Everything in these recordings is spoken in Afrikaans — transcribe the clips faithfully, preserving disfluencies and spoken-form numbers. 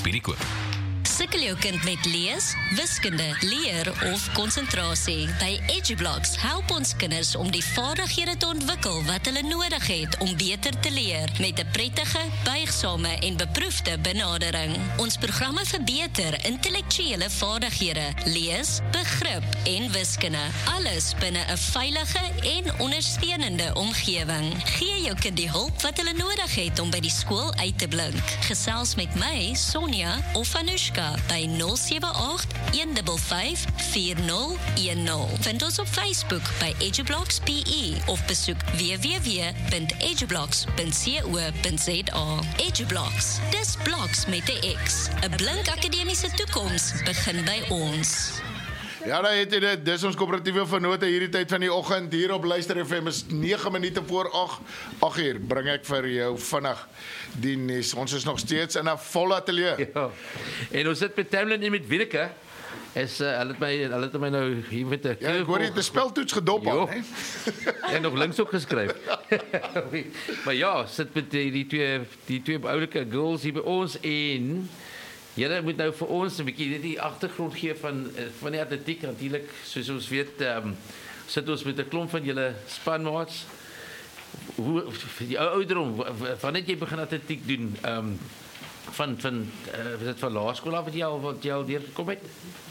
by die koop. Sukkel jou kind met lees, wiskunde, leer of konsentrasie? By EduBlocks help ons kinders om die vaardighede te ontwikkel wat hulle nodig het om beter te leer met 'n prettige, buigsame en beproefde benadering. Ons programme verbeter intellektuele vaardighede, lees, begrip en wiskunde. Alles binne 'n veilige en ondersteunende omgewing. Gee jou kind die hulp wat hulle nodig het om by die skool uit te blink. Gesels met my, Sonja of Anushka by nul sewe agt, een vyf vyf, vier nul een nul. Vind ons op Facebook by EduBlocks P E of besoek w w w punt edublocks punt co punt z a. EduBlocks, dis bloks met 'n X. 'n Blink akademiese toekoms begin by ons. Ja, daar het jy dit. Dis ons koöperatiewe vennote hierdie tyd van die oggend hier op Luister F M is nege minute voor agt. agt uur bring ek vir jou vinnig die nuus. Ons is nog steeds in 'n volle ateljee. Ja. En ons sit met Tamlin en met Wieneke. Is uh, hulle het my hulle het my nou hier met 'n Ja, ek hoor jy het 'n speltoets gedop aan, hè? En nog links ook geskryf. Maar ja, sit met die, die twee die twee oulike girls hier by ons en julle moet nou vir ons 'n bietjie die agtergrond gee van van die atletiek. Natuurlik, soos ons weet, ehm um, sit ons met 'n klomp van julle spanmaats. Hoe die ouderdom, wanneer het jy begin atletiek doen? Ehm um, van van uh, was dit van laerskool af wat jy al wat jy al deurgekom het?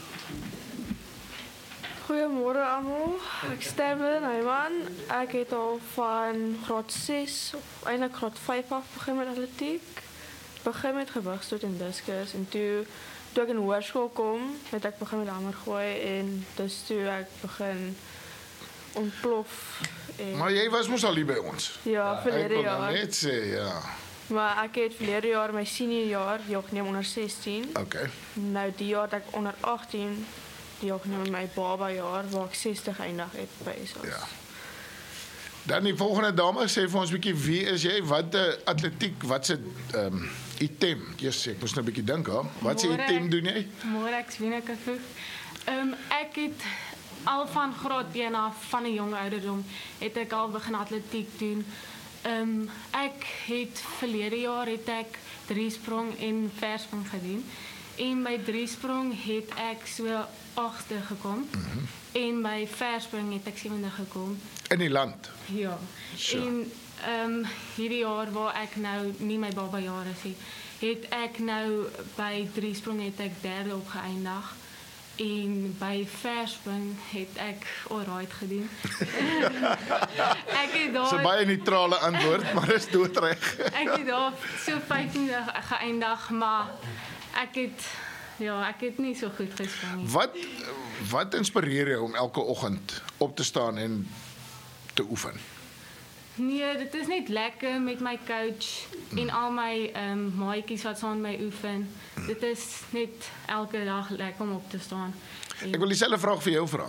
Goeiemôre almal. Ek stem in, hey man. Ek het al van graad ses, eintlik graad vyf af begin met atletiek. Begin met gewigstoot en diskus en toe toe ek in hoërskool kom, het ek begin met hamer gooi en dis toe ek begin ontplof. En, Maar jy was mos al hier by ons. ja, Ek verlede wil dan jaar. net sê, ja. Maar ek het verlede jaar my senior jaar deelgeneem onder sestien. Okay. Nou die jaar het ek onder agttien deelgeneem met my baba jaar waar ek sestig eindig het by S A S. Ja. Dan die volgende dame sê vir ons 'n bietjie wie is jy? Wat die atletiek, wat se ehm um, item? Yes, ek moes nou 'n bietjie dink, hè. Wat se Môre. item doen jy? Môre ek Wieneke Voeg. Ehm ek het al van graad een af van 'n jong ouderdom het ek al begin atletiek doen. Ehm ek het verlede jaar het ek driesprong en verspring gedoen. En by driesprong het ek so agste gekom. Mm-hmm. En by verspring het ek sewende gekom. In die land. Ja. Sure. En ehm hierdie jaar waar ek nou nie my baba jaar is nie, het ek nou by driesprong het ek derde opgeëindig. En by verspring het ek alright gedoen. ek het daar Dis 'n baie neutrale antwoord, maar dis doodreg. ek het daar so vyftiende geëindig, maar ek het ja, ek het nie so goed gespring nie. Wat wat inspireer jou om elke oggend op te staan en te oefen? Nee, dit is net lekker met my coach en al my ehm um, maatjies wat saam met my oefen. Dit is net elke dag lekker om op te staan. En Ek wil dieselfde vraag vir jou vra.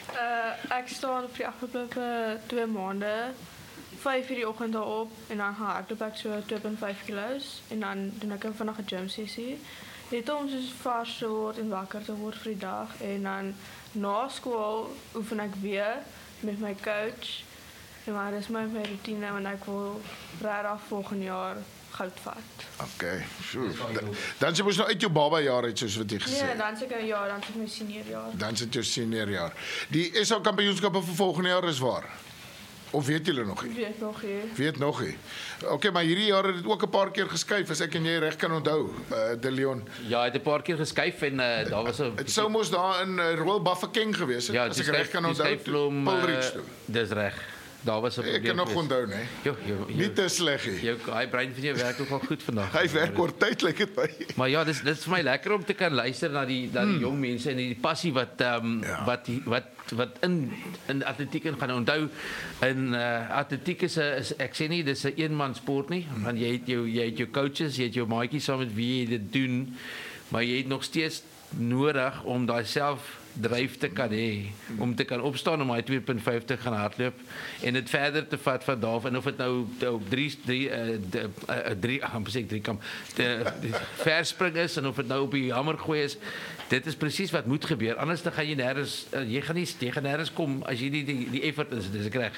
Uh, ek staan op die afgelope twee maande vyf uur die oggend al op en dan gaan hardloop ek so twee komma vyf kilos en dan doen ek 'n vinnige gym sessie. Net om soos vars te word en wakker te word vir die dag en dan na skool oefen ek weer met my coach. En maar dis my my routine en ek wil regtig volgende jaar goud vat. Okay, sure. Dan, dan jy mos nou uit jou baba jaar uit soos wat jy gesê Nee, het. dan seker ja, dan is my senior jaar. Dan sit jou senior jaar. Die S A kampioenskappe vir volgende jaar is waar. Of weet julle nog nie? Weet nog nie. Weet nog nie. Okay, maar hierdie jaar het dit ook 'n paar keer geskuif as ek en jy reg kan onthou. Uh, De Leon. Ja, het 'n paar keer geskuif en uh, daar was 'n Dit sou mos daar in uh, Royal Bafokeng gewees het ja, as ek reg kan onthou. Pulrich toe. Dis reg. Daar was 'n probleem. Ek kan nog geweest. onthou, né? Jo, jo, jo. Nie te sleg nie. Jou hy brein van jou werk ook al goed vandag. Hy werk kort tyd lyk dit by. Maar ja, dis dis vir my lekker om te kan luister na die na die hmm. jong mense en die passie wat ehm um, Ja. wat die- wat wat in in atletiek in gaan onthou. In uh, atletiek is 'n is ek sê nie dis 'n eenman sport nie, hmm. want jy het jou jy het jou coaches, jy het jou maatjies saam met wie jy dit doen, maar jy het nog steeds nodig om daai self dryf te kan hê om te kan opstaan om hy twee komma vyf te gaan hardloop en dit verder te vat van daar af en of dit nou op drie drie uh, drie amper sê drie kam die, die verspring is en of dit nou op die hamer gooi is, dit is presies wat moet gebeur, anders dan gaan jy nêrens uh, jy gaan nie jy gaan nêrens kom as jy nie die die effort is, dis ek reg.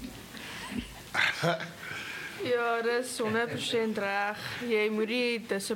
Ja, dis honderd persent reg. Jy moet die